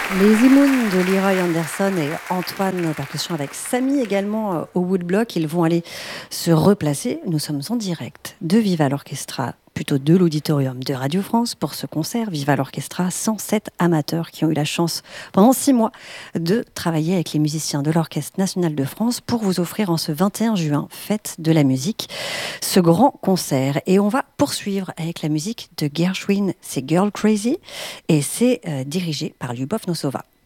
Les Zimoun de Leroy Anderson et Antoine aux percussions avec Samy également au woodblock. Ils vont aller se replacer. Nous sommes en direct de Viva l'Orchestra, plutôt de l'auditorium de Radio France pour ce concert. Viva l'Orchestra, 107 amateurs qui ont eu la chance pendant 6 mois de travailler avec les musiciens de l'Orchestre national de France pour vous offrir en ce 21 juin, fête de la musique, ce grand concert. Et on va poursuivre avec la musique de Gershwin, c'est Girl Crazy et c'est dirigé par Lyubov Nosova.